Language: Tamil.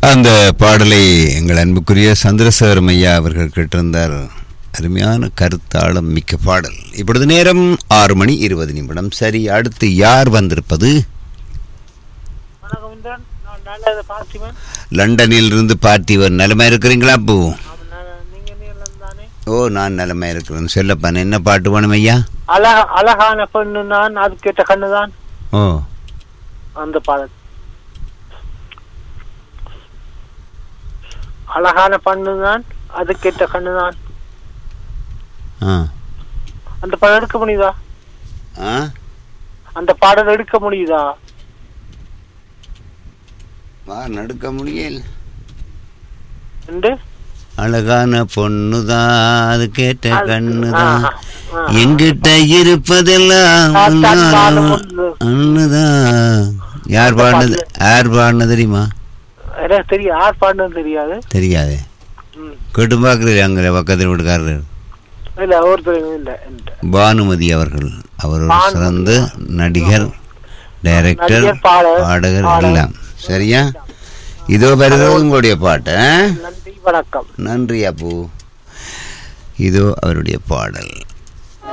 அந்த பாடலை எங்கள் அன்புக்குரிய சந்திரசேகரம் ஐயா அவர்கள் கேட்டிருந்தார். அருமையான கருத்தாளம் மிக்க பாடல். இப்பொழுது நேரம் 6:20. சரி, அடுத்து யார் வந்திருப்பது? லண்டனில் இருந்து பார்த்திவன். நலமா இருக்கிறீங்களா அப்போ? ஓ, நான் நலமா இருக்கிறேன். சொல்லப்பான், என்ன பாட்டு வேணும் ஐயா? அழகான பொண்ணு நான் அது கேட்ட கண்ணுதான். ஓ, அந்த பாடல். அழகான பண்ணுதான் அது கேட்ட கண்ணுதான். அந்த பாடல் எடுக்க முடியுதா? அந்த பாடல் எடுக்க முடியுதா? நடுக்க முடியல. அழகான பொண்ணுதான் அது கேட்ட கண்ணுதான், எங்கிட்ட இருப்பதெல்லாம் அண்ணுதான். யார் பாடினது? யார் பாடினது தெரியுமா? தெரியும். யார் பாடினது தெரியாது. தெரியாது. கேட்டு பாக்குறது அங்க பக்கத்தில் வீட்டுக்காரர் பானுமதி அவர்கள். அவர் ஒரு சிறந்த நடிகர், டைரக்டர், பாடகர் எல்லாம். சரியா? இதோ வருகிறது உங்களுடைய பாட்டு. நன்றி, வணக்கம். நன்றி அப்பு. இதோ அவருடைய பாடல்.